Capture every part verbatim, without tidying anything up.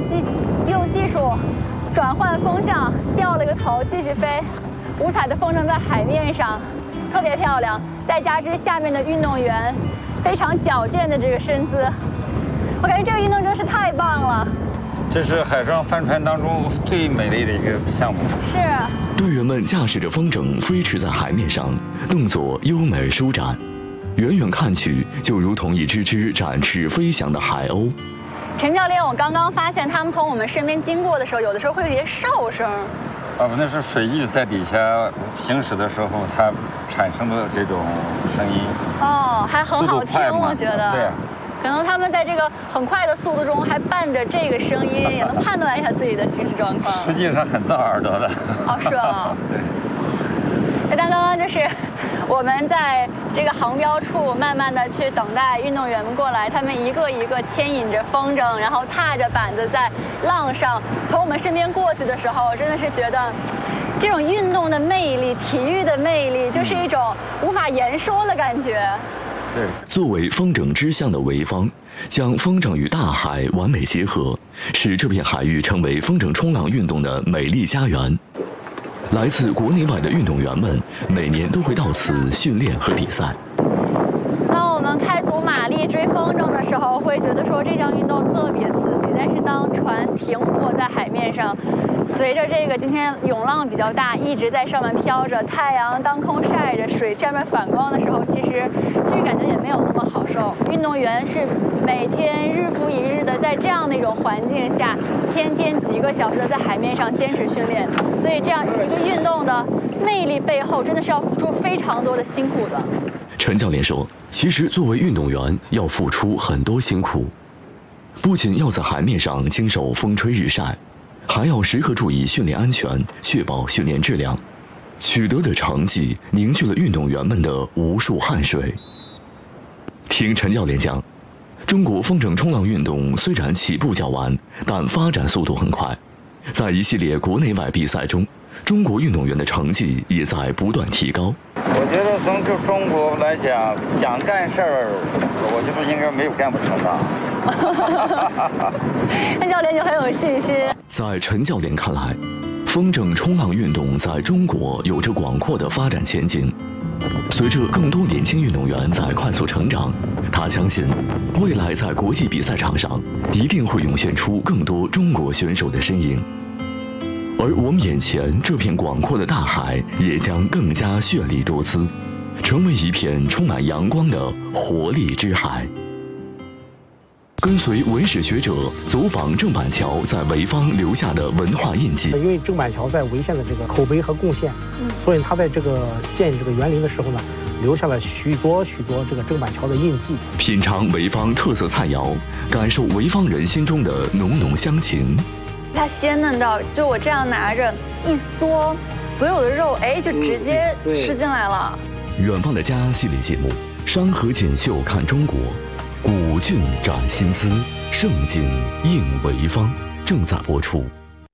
技用技术转换风向，掉了个头继续飞，五彩的风筝在海面上，特别漂亮。再加之下面的运动员非常矫健的这个身姿，我感觉这个运动真的是太棒了。 这是海上帆船当中最美丽的一个项目。 是。 队员们驾驶着风筝飞驰在海面上，动作优美舒展，远远看去就如同一只只展翅飞翔的海鸥。 陈教练，我刚刚发现他们从我们身边经过的时候，有的时候会有一些哨声。 啊，那是水翼在底下行驶的时候，它产生的这种声音。 哦，还很好听，我觉得。 对。 可能他们在这个很快的速度中，还伴着这个声音，也能判断一下自己的行驶状况。 实际上很造耳朵的。 哦，是吗？ 对。 但刚刚就是我们在这个航标处，慢慢的去等待运动员们过来，他们一个一个牵引着风筝，然后踏着板子在浪上从我们身边过去的时候，真的是觉得这种运动的魅力，体育的魅力，就是一种无法言说的感觉。 作为风筝之乡的潍坊，将风筝与大海完美结合，使这片海域成为风筝冲浪运动的美丽家园。来自国内外的运动员们每年都会到此训练和比赛。 当我们开足马力追风筝的时候，会觉得说这项运动特别刺激，但是当船停泊在海面上，随着这个今天涌浪比较大，一直在上面飘着，太阳当空晒着，水上面反光的时候，其实这个感觉也没有那么好受。运动员是每天日复一日的在这样的一种环境下，天天几个小时的在海面上坚持训练，所以这样一个运动的魅力背后，真的是要付出非常多的辛苦的。 陈教练说，其实作为运动员要付出很多辛苦，不仅要在海面上经受风吹日晒，还要时刻注意训练安全，确保训练质量。取得的成绩凝聚了运动员们的无数汗水。听陈教练讲，中国风筝冲浪运动虽然起步较晚，但发展速度很快。在一系列国内外比赛中，中国运动员的成绩也在不断提高。 我觉得从就中国来讲，想干事儿，我觉得应该没有干不成的。 陈教练就很有信心。 在陈教练看来，风筝冲浪运动在中国有着广阔的发展前景。随着更多年轻运动员在快速成长，他相信未来在国际比赛场上一定会涌现出更多中国选手的身影。而我们眼前这片广阔的大海也将更加绚丽多姿，成为一片充满阳光的活力之海。跟随文史学者走访郑板桥在潍坊留下的文化印记。 因为郑板桥在潍县的这个口碑和贡献，嗯、所以他在这个建这个园林的时候呢，留下了许多许多这个郑板桥的印记。 品尝潍坊特色菜肴，感受潍坊人心中的浓浓乡情。 它鲜嫩到，就我这样拿着一嗦，所有的肉哎就直接吃进来了。 嗯、远方的家系列节目，山河锦绣看中国。古郡展新姿，盛景映潍坊，正在播出。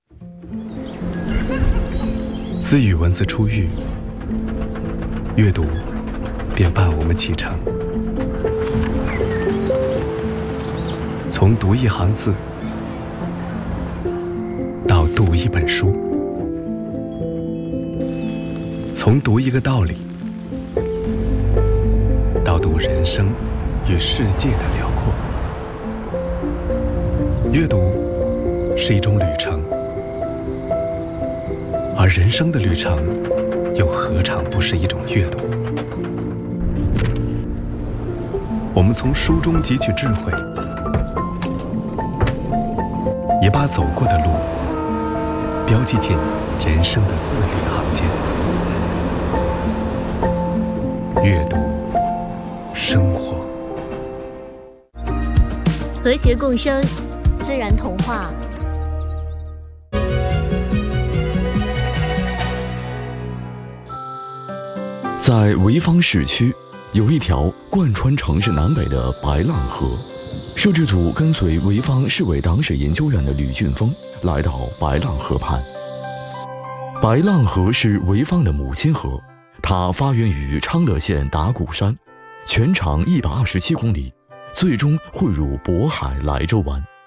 自与文字初遇，阅读便伴我们启程。从读一行字，到读一本书，从读一个道理，到读人生与世界的辽阔。阅读是一种旅程，而人生的旅程又何尝不是一种阅读？我们从书中汲取智慧，也把走过的路标记进人生的字里行间。阅读生活， 和谐共生，自然童话。 在潍坊市区，有一条贯穿城市南北的白浪河。摄制组跟随潍坊市委党史研究院的吕俊峰来到白浪河畔。白浪河是潍坊的母亲河，它发源于昌乐县打鼓山，全长一百二十七公里，最终汇入渤海莱州湾。